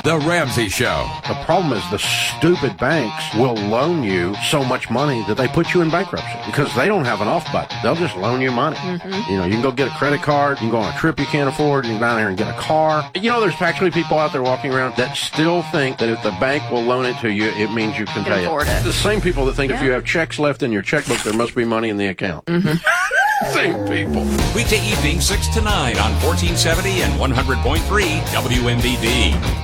The Ramsey Show. The problem is the stupid banks will loan you so much money that they put you in bankruptcy because they don't have an off button. They'll just loan you money. Mm-hmm. You know, you can go get a credit card, you can go on a trip you can't afford, you can go down there and get a car. You know, there's actually people out there walking around that still think that if the bank will loan it to you, it means you can pay it. The same people that think if you have checks left in your checkbook, there must be money in the account. Mm-hmm. Same people. Weekday evening, 6 to 9 on 1470 and 100.3 WMBD.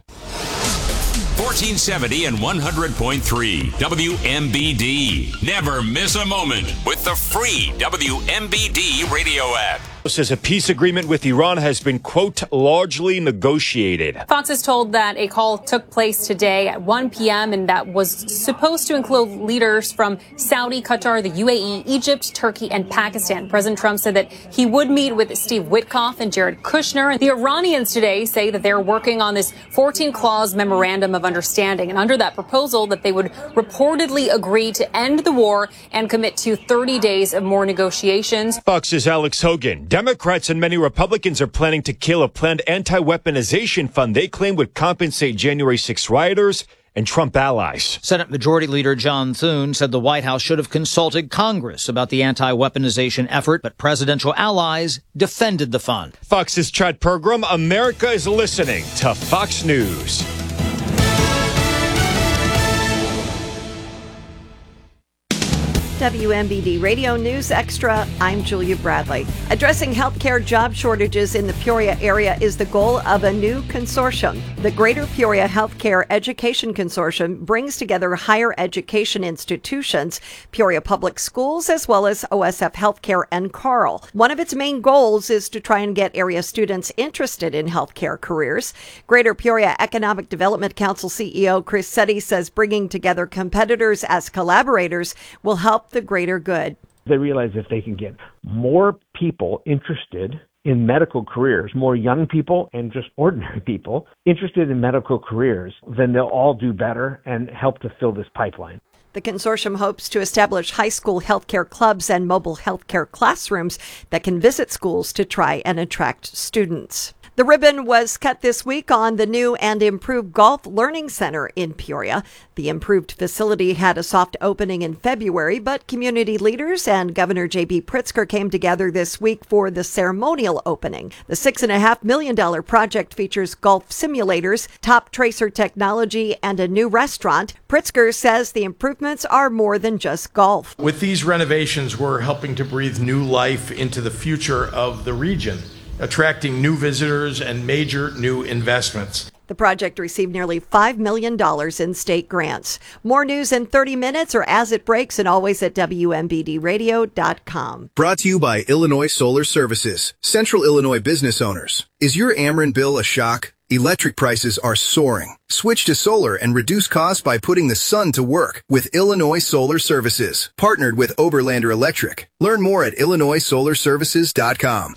1470 and 100.3 WMBD. Never miss a moment with the free WMBD radio app. Says a peace agreement with Iran has been, quote, largely negotiated. Fox is told that a call took place today at 1 p.m. and that was supposed to include leaders from Saudi, Qatar, the UAE, Egypt, Turkey, and Pakistan. President Trump said that he would meet with Steve Witkoff and Jared Kushner. The Iranians today say that they're working on this 14-clause memorandum of understanding. And under that proposal, that they would reportedly agree to end the war and commit to 30 days of more negotiations. Fox's Alex Hogan. Democrats and many Republicans are planning to kill a planned anti-weaponization fund they claim would compensate January 6 rioters and Trump allies. Senate Majority Leader John Thune said the White House should have consulted Congress about the anti-weaponization effort, but presidential allies defended the fund. Fox's Chad Pergram. America is listening to Fox News. WMBD Radio News Extra, I'm Julia Bradley. Addressing healthcare job shortages in the Peoria area is the goal of a new consortium. The Greater Peoria Healthcare Education Consortium brings together higher education institutions, Peoria Public Schools, as well as OSF Healthcare and Carle. One of its main goals is to try and get area students interested in healthcare careers. Greater Peoria Economic Development Council CEO Chris Setti says bringing together competitors as collaborators will help the greater good. They realize if they can get more people interested in medical careers, more young people and just ordinary people interested in medical careers, then they'll all do better and help to fill this pipeline. The consortium hopes to establish high school healthcare clubs and mobile healthcare classrooms that can visit schools to try and attract students. The ribbon was cut this week on the new and improved Golf Learning Center in Peoria. The improved facility had a soft opening in February, but community leaders and Governor J.B. Pritzker came together this week for the ceremonial opening. The $6.5 million project features golf simulators, top tracer technology, and a new restaurant. Pritzker says the improvements are more than just golf. With these renovations, we're helping to breathe new life into the future of the region, attracting new visitors and major new investments. The project received nearly $5 million in state grants. More news in 30 minutes or as it breaks and always at WMBDradio.com. Brought to you by Illinois Solar Services, Central Illinois business owners. Is your Ameren bill a shock? Electric prices are soaring. Switch to solar and reduce costs by putting the sun to work with Illinois Solar Services. Partnered with Oberlander Electric. Learn more at IllinoisSolarServices.com.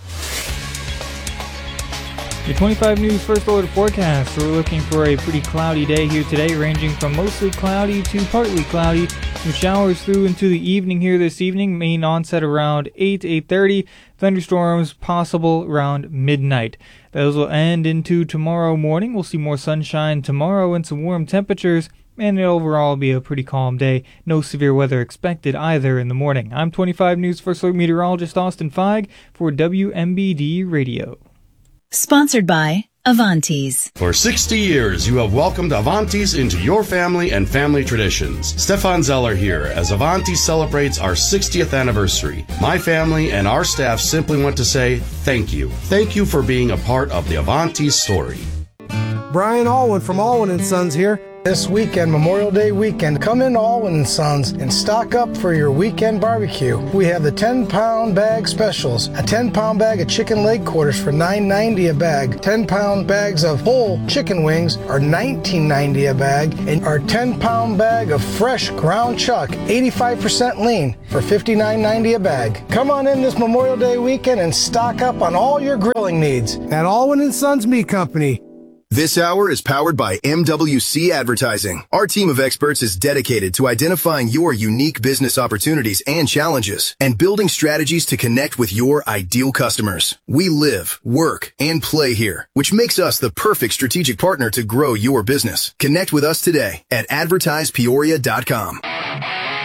Your 25 News First Alert forecast. We're looking for a pretty cloudy day here today, ranging from mostly cloudy to partly cloudy. Some showers through into the evening here this evening. Main onset around 8:30. Thunderstorms possible around midnight. Those will end into tomorrow morning. We'll see more sunshine tomorrow and some warm temperatures. And it'll overall be a pretty calm day. No severe weather expected either in the morning. I'm 25 News First Alert meteorologist Austin Feig for WMBD Radio. Sponsored by Avantis. For 60 years, you have welcomed Avantis into your family and family traditions. Stefan Zeller here, as Avantis celebrates our 60th anniversary. My family and our staff simply want to say thank you. Thank you for being a part of the Avantis story. Brian Alwyn from Alwyn & Sons here. This weekend, Memorial Day weekend, come in to Alwyn & Sons and stock up for your weekend barbecue. We have the 10-pound bag specials. A 10-pound bag of chicken leg quarters for $9.90 a bag. 10-pound bags of whole chicken wings are $19.90 a bag. And our 10-pound bag of fresh ground chuck, 85% lean, for $59.90 a bag. Come on in this Memorial Day weekend and stock up on all your grilling needs at Alwyn & Sons Meat Company. This hour is powered by MWC Advertising. Our team of experts is dedicated to identifying your unique business opportunities and challenges and building strategies to connect with your ideal customers. We live, work, and play here, which makes us the perfect strategic partner to grow your business. Connect with us today at advertisepeoria.com.